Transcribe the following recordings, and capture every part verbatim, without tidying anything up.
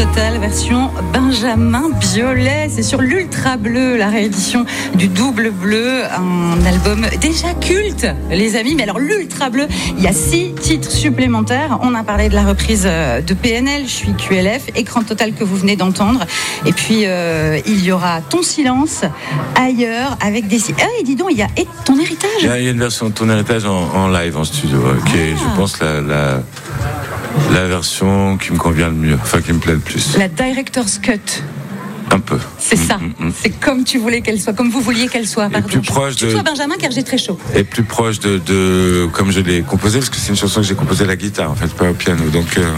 Total, version Benjamin Biolay. C'est sur l'Ultra Bleu, la réédition du Double Bleu, un album déjà culte, les amis. Mais alors, l'Ultra Bleu, il y a six titres supplémentaires. On a parlé de la reprise de P N L, Je suis Q L F, Écran Total que vous venez d'entendre. Et puis, euh, il y aura Ton Silence, Ailleurs, avec des... Ah, et dis donc, il y a et Ton Héritage. Il y a, il y a une version de Ton Héritage en, en live, en studio, ah. qui est, je pense, la... la... la version qui me convient le mieux, enfin qui me plaît le plus. La Director's Cut. Un peu. C'est ça. Mm, mm, mm. C'est comme tu voulais qu'elle soit, comme vous vouliez qu'elle soit. Pardon. Et plus proche de. Toi, Benjamin, car j'ai très chaud. Et plus proche de, de, comme je l'ai composé, parce que c'est une chanson que j'ai composée à la guitare, en fait, pas au piano. Donc euh,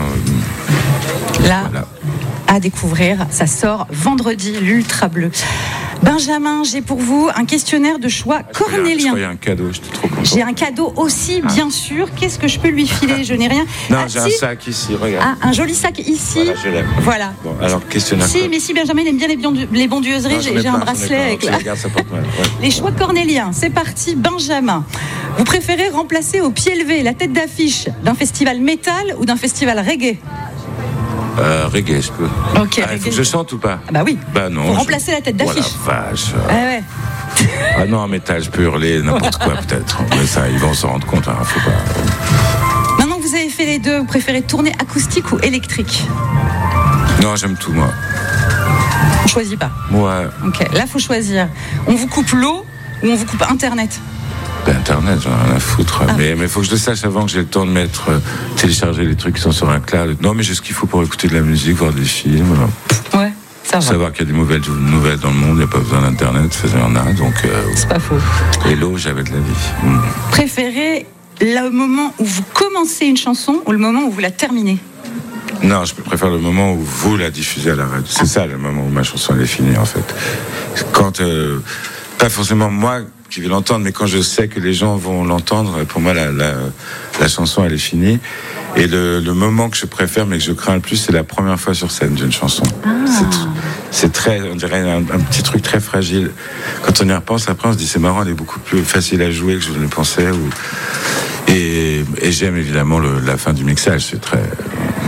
là, voilà. À découvrir, ça sort vendredi, l'Ultra Bleu. Benjamin, j'ai pour vous un questionnaire de choix ah, cornélien. Je croyais un cadeau, j'étais trop content. J'ai un cadeau aussi, ah. bien sûr. Qu'est-ce que je peux lui filer? Je n'ai rien. Non, ah, j'ai si. un sac ici, regarde. Ah, un joli sac ici. Voilà, je l'aime. Voilà. Bon, alors, questionnaire. Si, mais si Benjamin il aime bien les, bion- les bondieuseries, non, j'ai, j'ai un bracelet avec la... la... regarde, ça porte mal. Ouais. Les choix cornéliens, c'est parti. Benjamin, vous préférez remplacer au pied levé la tête d'affiche d'un festival métal ou d'un festival reggae? Euh, reggae, je peux. Ok. Ah, il faut que je chante ou pas? Ah bah oui. Bah non. Faut je... remplacer la tête d'affiche. Oh la vache. Ah ouais. Ah non, en métal, je peux hurler n'importe quoi peut-être. Mais ça, ils vont s'en rendre compte. Hein, faut pas... Maintenant que vous avez fait les deux, vous préférez tourner acoustique ou électrique? Non, j'aime tout moi. On choisit pas. Ouais. Ok. Là, faut choisir. On vous coupe l'eau ou on vous coupe Internet? Ben, Internet, j'en ai rien à foutre. Ah. Mais il faut que je le sache avant que j'ai le temps de mettre, euh, télécharger les trucs qui sont sur un cloud. Non, mais j'ai ce qu'il faut pour écouter de la musique, voir des films. Ouais, ça va. Savoir qu'il y a des nouvelles, nouvelles dans le monde, il n'y a pas besoin d'Internet, il y en a. Donc, euh, c'est pas faux. Et l'eau, j'avais de la vie. Mmh. Préférez le moment où vous commencez une chanson ou le moment où vous la terminez? Non, je préfère le moment où vous la diffusez à la radio. C'est ah. ça, le moment où ma chanson elle est finie, en fait. Quand, euh, pas forcément moi qui vais l'entendre, mais quand je sais que les gens vont l'entendre, pour moi, la, la, la chanson, elle est finie. Et le, le moment que je préfère, mais que je crains le plus, c'est la première fois sur scène d'une chanson. Ah. C'est, c'est très, on dirait un, un petit truc très fragile. Quand on y repense, après, on se dit, c'est marrant, elle est beaucoup plus facile à jouer que je ne le pensais. Ou... Et, et j'aime évidemment le, la fin du mixage, c'est très...